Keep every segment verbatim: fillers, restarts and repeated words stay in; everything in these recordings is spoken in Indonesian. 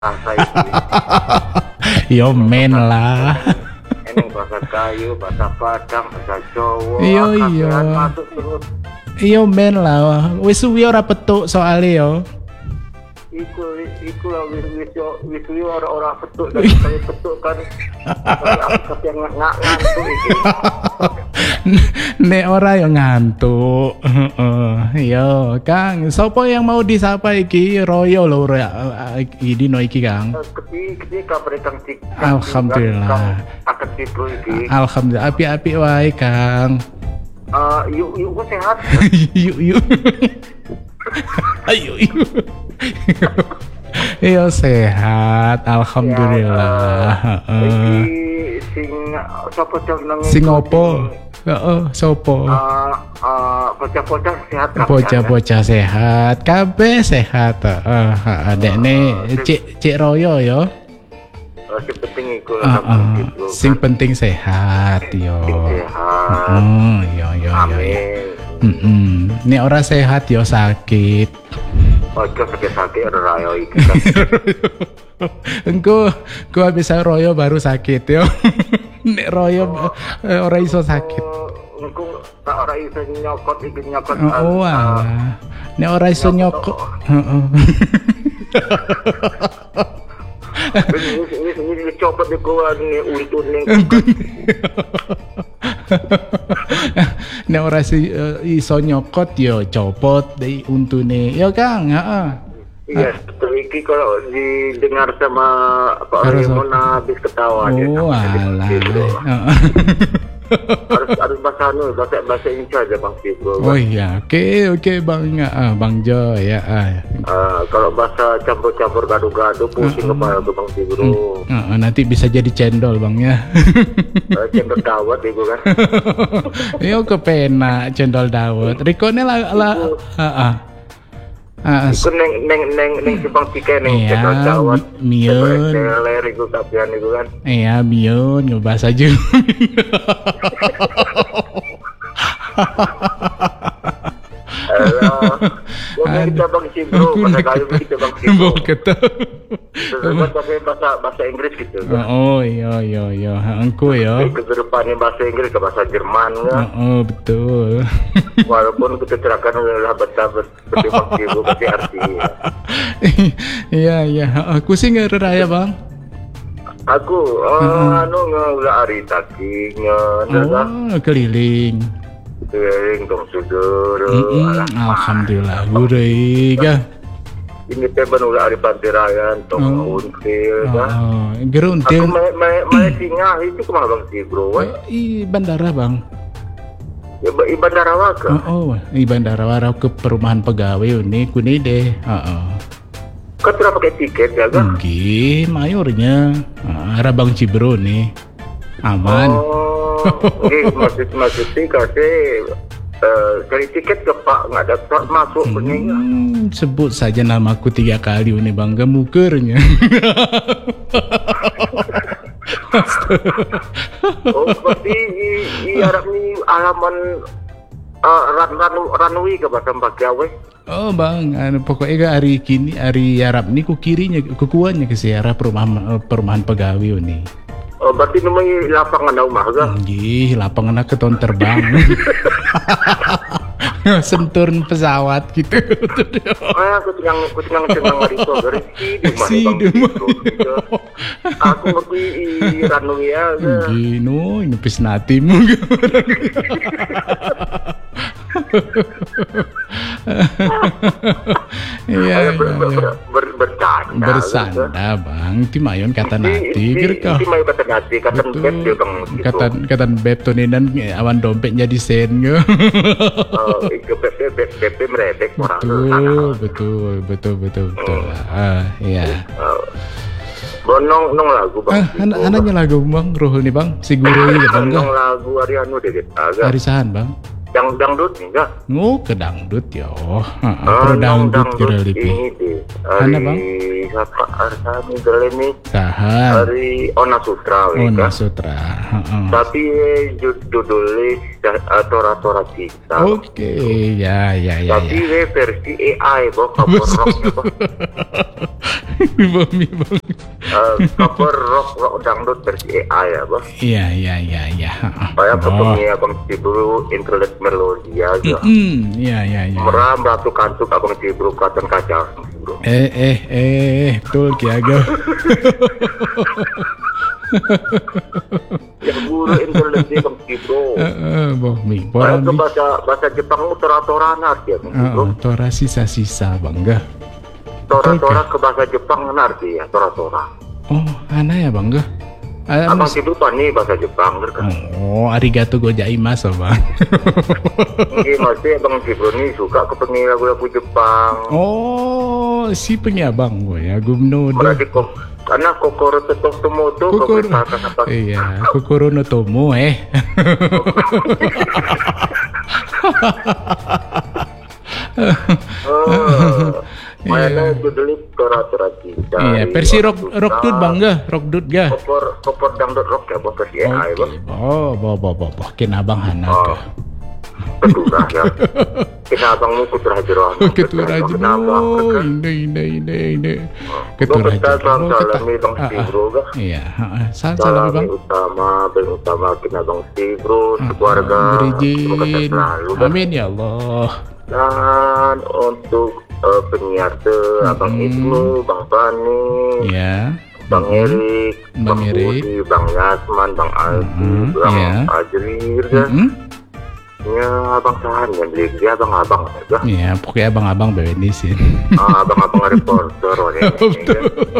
bahasa iki. Yo men lah. Eneng bahasa kayu, bahasa Padang, bahasa Jawa. Iya, kakean iya. Masuk terus. Iya men lah. Wis suwi ora petuk soalnya yo. Iku iku lah wis wis yo wis wis ora-ora petuk dan saya petuk kan. Aku yang nggak ngantuk iki. Nek ora yo ngantuk. Heeh. Yo, Kang, sapa yang mau disapa iki? Royo lho ora iki no iki, Kang. Keti keti kabar kang cik. Alhamdulillah. Akan cipro iki. Alhamdulillah api-api wae, Kang. Eh yuk yuk gua sehat. Yuk yuk. Ayo yuk. Iya sehat, alhamdulillah. Heeh. Iki sing sapa jenenge? Sing opo? Heeh, sopo? Eh eh bocah-bocah sehat kabeh. Bocah-bocah sehat, kabeh sehat. Heeh, heeh. Dekne Cik Cik Royo yo. Oh, sing penting iku Heeh. lah gitu. Sing penting sehat yo. Sing sehat. Heeh, yo yo yo. Amin. Heeh. Nek ora sehat yo sakit. Ojo sakit-sakit ora rayo iki. Engko gua bisa royo baru sakit yo. Nek royo eh, ora iso sakit. Engko tak ora iso nyokot iki nyokot. Oh, alah. Nek ora iso nyokot. Heeh. Ini ini ini copot di gua ini untun ning. Nek ora si, uh, iso nyokot yo copot dei untune. Yo Kang, heeh. Iya, iki kalau didengar sama Pak Raymond habis ketawa dia. Oh, alah. Heeh. Harus harus bahasa anu, bahasa bahasa Indonesia aja Bang Fibro. Oh iya, oke oke Bang uh, Bang Jo ya. Uh. Uh, kalau bahasa campur-campur gado-gado pusing kepala tuh Bang Fibro. Uh, uh, nanti bisa jadi cendol Bang ya. Uh, cendol dawet itu kan. Yo kepenak cendol dawet. Rikone lah lah. Heeh. Ah, Iku neng neng neng neng Simpang Tiga neng iya, cendol dawet. miun. Ler iku kapian iku kan. Iya, miun ngebahas aja. Halo. Wong kita Bang Fibro, pada kali kita Bang Fibro. Mbok ketemu. Terus pakai bahasa bahasa Inggris gitu. Oh iya iya iya, engko ya. Ke depannya bahasa Inggris ke bahasa Jerman ya. Oh betul. Walaupun kita cerahkan adalah bersahabat seperti Bang Fibro pasti artinya. Iya iya, aku sih nggak raya Bang. Aku oh, anu nggak hari tadi nggak Oh keliling. keliling dong sudur. Alhamdulillah, gurih ya. Ini teh benulah hari Pantirayan tong until kan. Oh, Aku geruntil. main main main singa itu kemana Bang Fibro? Oh, i bandara Bang. Ya di Bandara Waka. Oh, oh, i bandara wara ke perumahan pegawai ini kuni deh. Heeh. Kau tidak pakai tiket ya kan? Nggih, mayornya. Ah, arah Bang Cibro nih. Aman. Oh, ini maksud maksud sih kasih uh, cari tiket ke Pak nggak dapat masuk begini. Hmm, sebut saja namaku tiga kali ini Bang gemukernya. Oh, seperti di, di Arab ini alaman uh, ran ranu ranui ke bahasa Pagawe. Oh Bang, anu, pokoknya ke hari kini hari Arab ini ku kirinya ku kuannya ke arah perumahan perumahan pegawai ini. Oh, berarti namanya lapangan rumah kan? Nggih, lapangan keton terbang. Senturun pesawat gitu. Ah, aku tinggal aku tinggal tinggal ngarito dari si di mana Bang? Aku ngerti i ranui ya. Nggih, no, nyepis natimu. Iya, bercanda. Bersanda Bang, ti mayon kata nati, kira kau. Ti mayon kata nati, kata beb dia Bang. Kata kata beb tuh nih dan awan dompetnya di sen gitu. Oh, itu beb beb beb meredek orang. Betul, betul, betul, betul, betul. Ah, iya. Bonong nong lagu Bang. Ah, anaknya lagu Bang, Ruhul nih Bang, si guru ini Bang. Nong lagu Arianu deh kita. Arisahan Bang. Dang dangdut nih enggak? Ngo ke dangdut yo. Heeh, pro dangdut kira lebih. Ini deh. Mana Bang? Siapa Arsani Deleni? Sahan. Dari Ona Sutra Ona Sutra. Heeh. Tapi judulnya uh, tora-tora cinta. Oke, ya ya ya Tapi ya. we versi A I, boh, cover rocknya, boh. Bami bang. Uh, cover rock rock dangdut versi A I ya, boh. Iya iya iya iya. Kayak Oh. ketemu abang Cibru internet melodi aja. Hmm, iya iya iya. Meram ratu kantuk abang Cibru katan kacang. Bro. Eh eh eh, betul Ki Ageng. Ya guru internet di abang Cibru. Heeh, boh mi. Kayak Boran ke mi. bahasa bahasa Jepang itu tora-tora arti abang Cibru. Heeh, tora sisa-sisa bangga. Tora-tora ke bahasa Jepang arti ya tora-tora. Oh, ana ya bangga. Ah, Abang mas- Cibru pani bahasa Jepang kan. Oh, arigato gozaimasu bang. Mungkin masih abang Cibru ini suka ke pengen lagu-lagu Jepang. Oh, si penyabang gue ya, gumno do. Berarti kok karena kokoro tetap tomoto Kokoro. kok apa? Iya, kokoro no tomo eh. Oh, mana itu dulu tora-tora cinta. Iya, versi rock rock dud bangga, rock dud ga. Kopor kopor dangdut rock ya, bos versi A I, bos. Oke, oh, bo bo bo bo, kin abang hana Oh. ka. Kedua ya. Kita abangmu kuturah jeroan. Ketua raja bo, inde inde inde inde. Ketua Ketua raja. bang Oh, ketua- salami bang Ah, ah. Cibru ga. Iya, heeh. Salam salam Salami bang. utama, bang utama kita bang Cibru, keluarga. Berizin. Semoga sehat selalu, Bang. Amin ya Allah. Dan untuk eh, penyiar tuh Abang Mm-mm. Ibnu, Bang Bani, Ya. Bang Mm-mm. Erik, Bang Bang Erik. Budi, Bang Yasman, Bang Aldi, Mm-mm, Bang iya. Fajrir, ya. Mm-mm. Ya, Abang Sahan, ya, beli dia Abang-Abang, ya. Iya, pokoknya abang-abang bebendisin. Ah, Abang-Abang reporter, oh, ya, ya.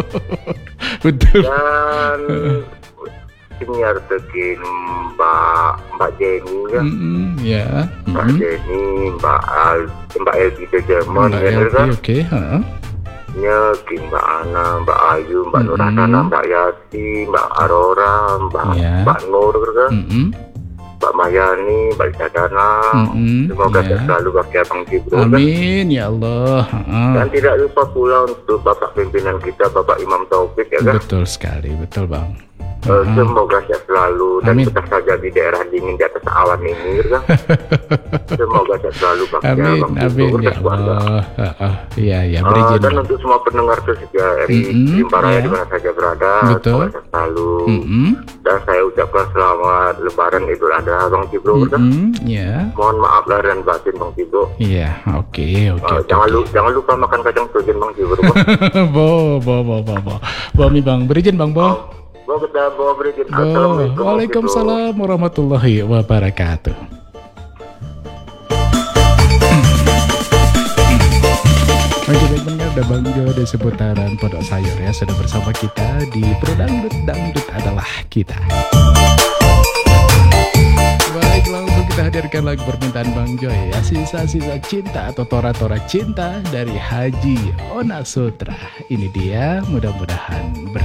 Betul. Dan penyiar tekin Mbak Mbak Jenny, ya. Mm-mm, ya. Mbak Mm-mm. Jenny, Mbak Al, Mbak Elvi de Jerman, Mbak ya, Elvi, kan? oke, heeh. Ya, Ki Mbak Ana, Mbak Ayu, Mbak Mm-mm. Nurhasana, Mbak Yati, Mbak Aurora, Mbak Ya. Mbak Nur, kan? Mm-mm. Mbak Mayani, Mbak Sadana. Mm-mm, Semoga ya. sehat selalu bagi Abang Cibru, kan? Amin ya Allah. heeh. Dan tidak lupa pula untuk Bapak pimpinan kita, Bapak Imam Taufik, ya kan? Betul sekali, betul bang. Eh, Heeh. semoga sehat selalu dan Amin. tetap saja di daerah dingin di atas awan ini, kan? Semoga sehat selalu bagi Amin, Abang Cibru amin ya dan keluarga. Allah. Heeh. Iya, ya Eh, berizin. dan Bang. untuk semua pendengar setia dari Mm-mm, Jimbaraya ya. di mana saja berada, Betul. semoga sehat selalu. Mm-mm. Dan saya ucapkan selamat Lebaran Idul Adha Bang Cibru, kan? Mm-mm, ya. Mohon maaf lahir dan batin Bang Cibru. Iya, oke, oke, Eh, oke. jangan, oke. lu, jangan lupa makan kacang tujen Bang Cibru, Bang. bo, bo, bo, bo, bo. Bo mi bang, berizin bang, bo. Bawa kita bawa berizin. Bo. Assalamualaikum. Bang Cibru. Waalaikumsalam warahmatullahi wabarakatuh. Oke baik pendengar dan Bang Jo dari seputaran Pondok Sayur ya sudah bersama kita di Pro Dangdut, Dangdut adalah kita. Baiklah untuk kita hadirkan lagu permintaan Bang Joy ya, sisa-sisa cinta atau tora-tora cinta dari Haji Ona Sutra. Ini dia, mudah-mudahan ber